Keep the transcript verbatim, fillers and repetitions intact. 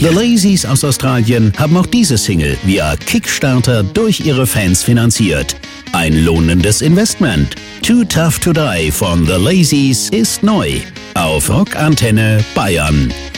The Lazies aus Australien haben auch diese Single via Kickstarter durch ihre Fans finanziert. Ein lohnendes Investment. Too Tough to Die von The Lazies ist neu auf Rock Antenne Bayern.